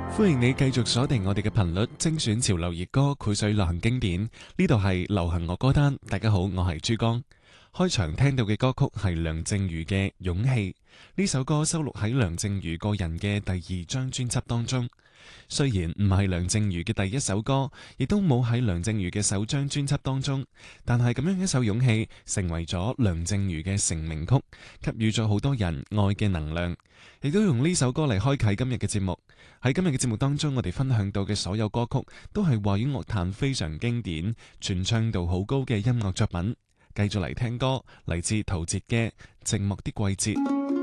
歡迎你繼續鎖定我哋嘅頻率，精選潮流熱歌、繪水流行經典。呢度係流行樂歌單。大家好，我係珠江。開場聽到嘅歌曲係梁靜茹嘅《勇氣》。呢首歌收錄喺梁靜茹個人嘅第2張專輯當中。雖然唔係梁靜茹嘅第一首歌，亦都冇喺梁靜茹嘅首張專輯當中，但係咁樣一首勇氣成為咗梁靜茹嘅成名曲，給予咗好多人愛嘅能量，亦都用呢首歌嚟開啟今日嘅節目。喺今日嘅節目當中，我哋分享到嘅所有歌曲都係華語樂壇非常經典、傳唱度好高嘅音樂作品。繼續嚟聽歌，嚟自陶喆嘅《寂寞的季節》。